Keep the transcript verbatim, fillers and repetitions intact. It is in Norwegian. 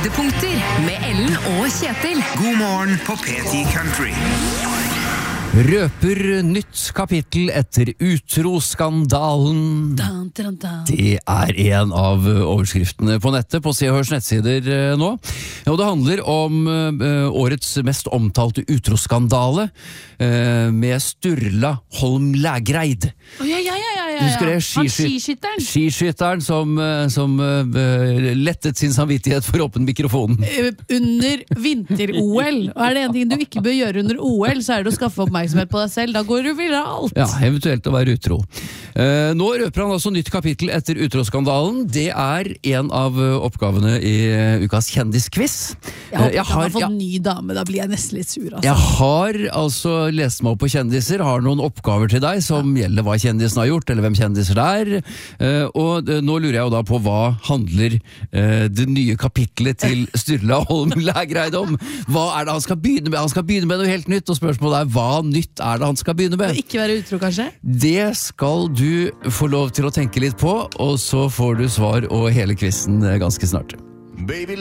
Høydepunkter med Ellen og Kjetil. God morgen på P ti Country. Røper nytt kapittel etter utroskandalen. Dun, dun, dun. Det er en av overskriftene på nettet, på Se og Hørs nettsider eh, nå. Og det handler om eh, årets mest omtalte utroskandale eh, med Sturla Holm Lægreid. Å, ja, ja, ja, ja, ja. Husker det? Han Skisky- skiskytteren. Skiskytteren som, eh, som eh, lettet sin samvittighet for åpen mikrofonen. Eh, Under vinter-O L. Og er det en ting du ikke bør gjøre under O L, så er det å skaffe oppmerksomhet på deg selv. Da går du viralt. Ja, eventuelt å være utro. Eh, nå røper han altså nytt kapittel etter utroskandalen. Det er en av eh, oppgavene i eh, ukas kjendisquiz. Jeg håper Eh, ikke han har fått ja, ny dame. Da blir jeg nesten litt sur. Altså. jeg har altså lest meg opp på kjendiser, har noen oppgaver til deg som gjelder hva kjendisen har gjort, eller hvem kjendiser det er. Eh, og eh, nå lurer jeg jo da på hva handler eh, det nye kapittelet til Sturla Holm Lægreid om. Hva er det han skal begynne med? Han skal begynne med noe helt nytt, og spørsmålet er hva nytt er det han skal begynne med? Ikke være utro, kanskje? Det skal du få lov til å tenke litt på, og så får du svar og hele quizen ganske snart. Baby